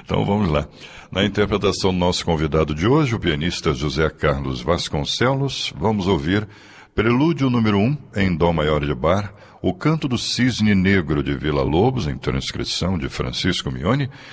Então vamos lá. Na interpretação do nosso convidado de hoje, o pianista José Carlos Vasconcelos, vamos ouvir Prelúdio número 1, em Dó maior de Bach, o Canto do Cisne Negro de Villa-Lobos, em transcrição de Francisco Mione,